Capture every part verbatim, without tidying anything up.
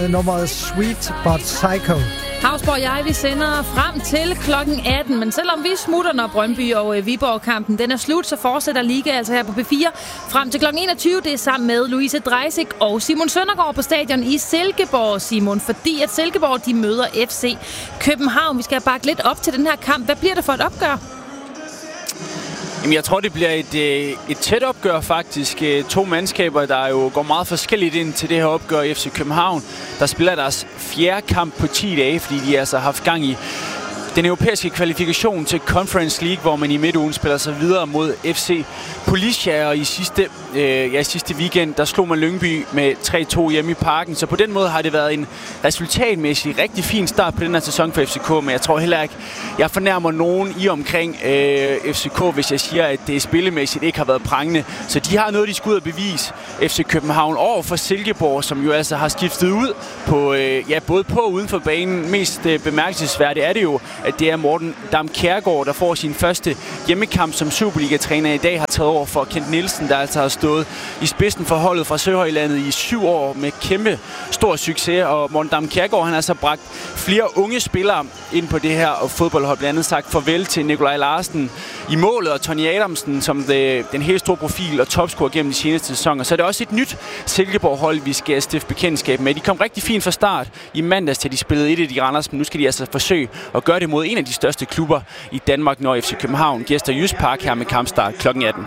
Nummeret Sweet But Psycho. Havsborg og jeg, vi sender frem til klokken atten, men selvom vi smutter, når Brøndby og Viborg-kampen den er slut, så fortsætter Liga altså her på P fire frem til klokken enogtyve. Det er sammen med Louise Dreisig og Simon Søndergaard på stadion i Silkeborg, Simon, fordi at Silkeborg de møder F C København. Vi skal bakke lidt op til den her kamp. Hvad bliver det for et opgør? Jamen, jeg tror, det bliver et, et tæt opgør faktisk. To mandskaber, der jo går meget forskelligt ind til det her opgør. F C København, der spiller deres fjerde kamp på ti dage, fordi de altså har haft gang i den europæiske kvalifikation til Conference League, hvor man i midtugen spiller sig videre mod F C Policia, og i sidste, øh, ja, sidste weekend, der slog man Lyngby med tre to hjemme i Parken. Så på den måde har det været en resultatmæssig rigtig fin start på den her sæson for F C K, men jeg tror heller ikke, jeg fornærmer nogen i omkring øh, F C K, hvis jeg siger, at det spillemæssigt ikke har været prangende. Så de har noget, de skal ud og bevise. F C København over for Silkeborg, som jo altså har skiftet ud på, øh, ja, både på og uden for banen. Mest øh, bemærkelsesværdigt er det jo, at det er Morten Dam Kjærgaard, der får sin første hjemmekamp som Superliga-træner i dag, har taget over for Kent Nielsen, der altså har stået i spidsen for holdet fra Søhøjlandet i syv år med kæmpe stor succes. Og Morten Dam Kjærgaard, han har så bragt flere unge spillere ind på det her fodboldhold, blandt andet sagt farvel til Nikolaj Larsen i målet, og Tony Adamsen som det, den helt store profil og topscorer gennem de seneste sæsoner. Så er det også et nyt Silkeborg-hold, vi skal stifte bekendtskab med. De kom rigtig fint fra start i mandags, til de spillede et i de Randers, men nu skal de altså forsøge at gøre det mod en af de største klubber i Danmark, når F C København gæster Jysk Park her med kampstart klokken atten.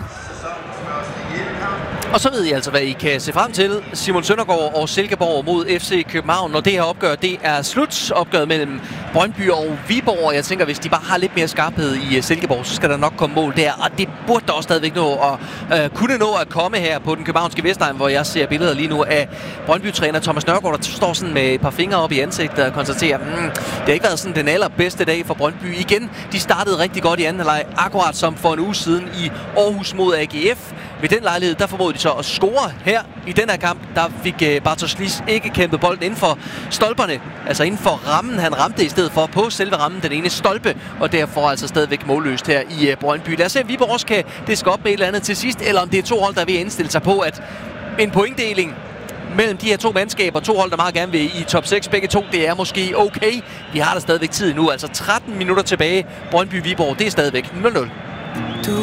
Og så ved I altså, hvad I kan se frem til. Simon Søndergaard og Silkeborg mod F C København. Når det her opgør, det er slut. Opgøret mellem Brøndby og Viborg. Jeg tænker, hvis de bare har lidt mere skarphed i Silkeborg, så skal der nok komme mål der. Og det burde der også stadigvæk nå at øh, kunne nå at komme her på den københavnske Vestegn, hvor jeg ser billeder lige nu af Brøndby-træner Thomas Nørgaard, der står sådan med et par fingre op i ansigtet og konstaterer, mm, det har ikke været sådan den allerbedste dag for Brøndby. Igen, de startede rigtig godt i anden halvleg, akkurat som for en uge siden i Aarhus mod A G F. Ved den lejlighed, der formåede de så at score her i den her kamp. Der fik uh, Bartosz Lis ikke kæmpet bolden inden for stolperne, altså inden for rammen. Han ramte i stedet for på selve rammen den ene stolpe, og derfor altså stadigvæk målløst her i uh, Brøndby. Lad os se, om Viborg også kan diske op med et eller andet til sidst, eller om det er to hold, der er ved at indstille sig på, at en pointdeling mellem de her to mandskaber, to hold, der meget gerne vil i top seks, begge to, det er måske okay. Vi har der stadigvæk tid nu, altså tretten minutter tilbage. Brøndby-Viborg, det er stadigvæk nul nul.